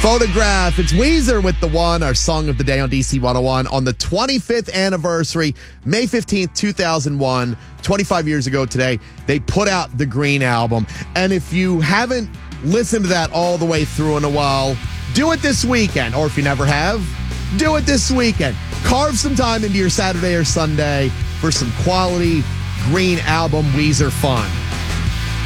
Photograph. It's Weezer with The One, our song of the day on DC 101 on the 25th anniversary, May 15th, 2001, 25 years ago today, they put out the Green Album. And if you haven't listened to that all the way through in a while, do it this weekend. Or if you never have, do it this weekend. Carve some time into your Saturday or Sunday for some quality Green Album Weezer fun.